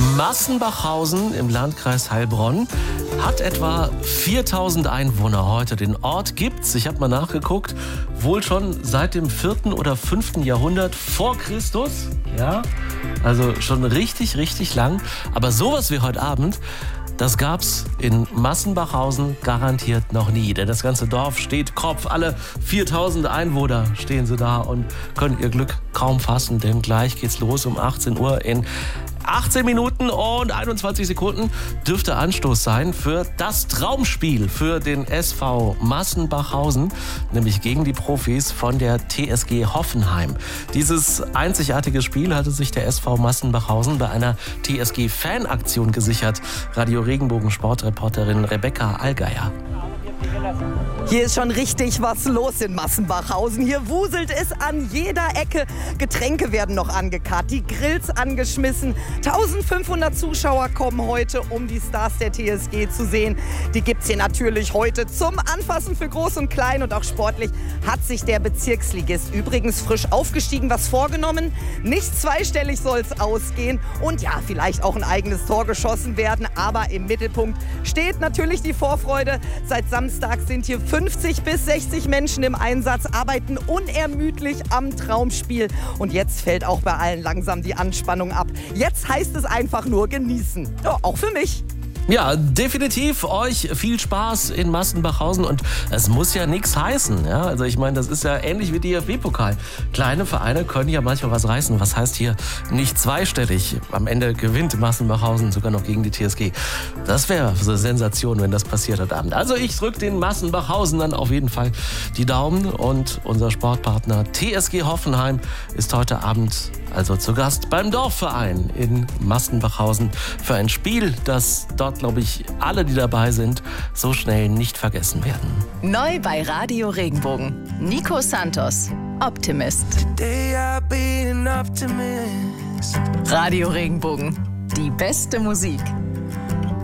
Massenbachhausen im Landkreis Heilbronn hat etwa 4000 Einwohner heute. Den Ort gibt's, ich habe mal nachgeguckt, wohl schon seit dem 4. oder 5. Jahrhundert vor Christus. Ja, also schon richtig, richtig lang. Aber sowas wie heute Abend, das gab's in Massenbachhausen garantiert noch nie. Denn das ganze Dorf steht Kopf. Alle 4000 Einwohner stehen sie da und können ihr Glück kaum fassen. Denn gleich geht's los um 18 Uhr. In 18 Minuten und 21 Sekunden dürfte Anstoß sein für das Traumspiel für den SV Massenbachhausen, nämlich gegen die Profis von der TSG Hoffenheim. Dieses einzigartige Spiel hatte sich der SV Massenbachhausen bei einer TSG-Fanaktion gesichert. Radio Regenbogen Sportreporterin Rebecca Allgeier. Hier ist schon richtig was los in Massenbachhausen. Hier wuselt es an jeder Ecke. Getränke werden noch angekarrt, die Grills angeschmissen. 1500 Zuschauer kommen heute, um die Stars der TSG zu sehen. Die gibt's hier natürlich heute zum Anfassen für Groß und Klein. Und auch sportlich hat sich der Bezirksligist übrigens frisch aufgestiegen, was vorgenommen. Nicht zweistellig soll's ausgehen und ja, vielleicht auch ein eigenes Tor geschossen werden. Aber im Mittelpunkt steht natürlich die Vorfreude. Seit Samstag sind hier 50 bis 60 Menschen im Einsatz, arbeiten unermüdlich am Traumspiel. Und jetzt fällt auch bei allen langsam die Anspannung ab. Jetzt heißt es einfach nur genießen. Ja, auch für mich. Ja, definitiv euch viel Spaß in Massenbachhausen und es muss ja nichts heißen. Ja? Also ich meine, das ist ja ähnlich wie DFB-Pokal. Kleine Vereine können ja manchmal was reißen. Was heißt hier nicht zweistellig? Am Ende gewinnt Massenbachhausen sogar noch gegen die TSG. Das wäre so eine Sensation, wenn das passiert heute Abend. Also ich drücke den Massenbachhausen dann auf jeden Fall die Daumen und unser Sportpartner TSG Hoffenheim ist heute Abend also zu Gast beim Dorfverein in Massenbachhausen für ein Spiel, das dort, glaube ich, alle, die dabei sind, so schnell nicht vergessen werden. Neu bei Radio Regenbogen. Nico Santos, Optimist. Radio Regenbogen. Die beste Musik.